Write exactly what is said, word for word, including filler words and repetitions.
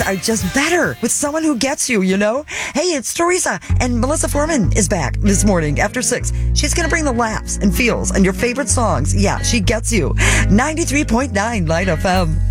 are just better with someone who gets you, you know? Hey, it's Teresa, and Melissa Foreman is back this morning after six. She's going to bring the laughs and feels and your favorite songs. Yeah, she gets you. ninety-three point nine Light F M.